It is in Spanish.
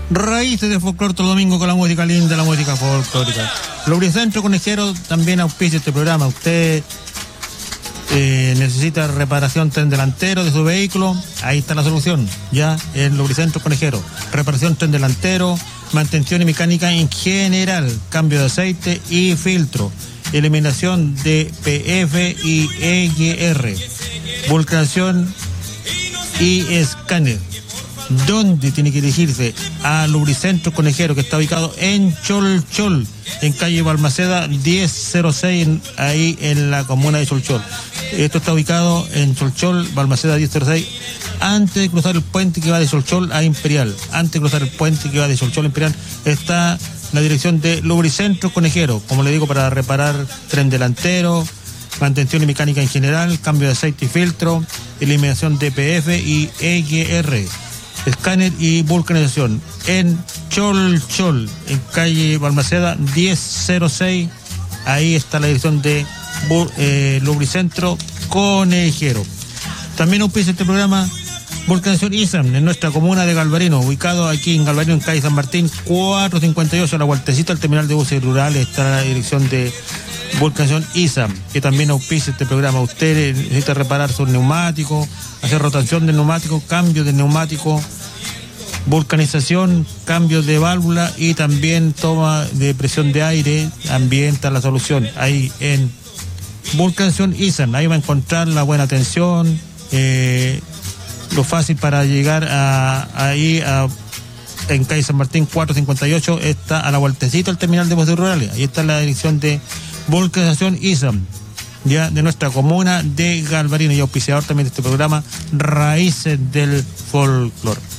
Raíces del folclore todo domingo con la música linda, la música folclórica. Lubricentro Conejero también auspicia este programa. Usted necesita reparación tren delantero de su vehículo, ahí está la solución, ya en Lubricentro Conejero. Reparación tren delantero, mantención y mecánica en general, cambio de aceite y filtro, eliminación de PF y EGR, vulcanización y escáner. ¿Dónde tiene que dirigirse? A Lubricentro Conejero, que está ubicado en Cholchol, en calle Balmaceda 1006, ahí en la comuna de Cholchol. Esto está ubicado en Cholchol, Balmaceda 1006, antes de cruzar el puente que va de Cholchol a Imperial. Antes de cruzar el puente que va de Cholchol a Imperial está la dirección de Lubricentro Conejero, como le digo, para reparar tren delantero, mantención y mecánica en general, cambio de aceite y filtro, eliminación de PF y EGR, escáner y vulcanización en Cholchol, en calle Balmaceda 1006. Ahí está la dirección de Lubricentro Conejero. También auspicia este programa Vulcanización ISAM, en nuestra comuna de Galvarino, ubicado aquí en Galvarino, en calle San Martín 458, a la vueltecita al terminal de buses rurales, está la dirección de Vulcanización ISAM, que también auspicia este programa. Usted necesita reparar sus neumáticos, hacer rotación de neumáticos, cambio de neumático, vulcanización, cambio de válvula y también toma de presión de aire. También está la solución ahí en Vulcanización ISAM. Ahí va a encontrar la buena atención, lo fácil para llegar en calle San Martín 458, está a la vueltecita al terminal de buses rurales. Ahí está la dirección de Vulcanización ISAM, ya de nuestra comuna de Galvarino, y auspiciador también de este programa Raíces del Folclore.